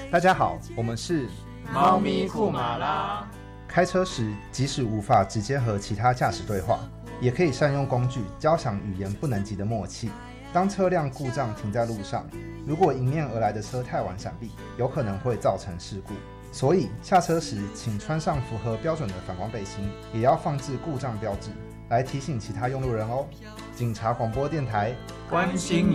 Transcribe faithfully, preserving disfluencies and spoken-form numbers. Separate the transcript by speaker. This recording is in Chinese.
Speaker 1: 大家好，我们是
Speaker 2: 猫咪库马拉。
Speaker 1: 开车时即使无法直接和其他驾驶对话，也可以善用工具交响语言不能及的默契。当车辆故障停在路上，如果迎面而来的车太晚闪避，有可能会造成事故。所以下车时请穿上符合标准的反光背心，也要放置故障标志，来提醒其他用路人哦。警察广播电台，
Speaker 2: 关心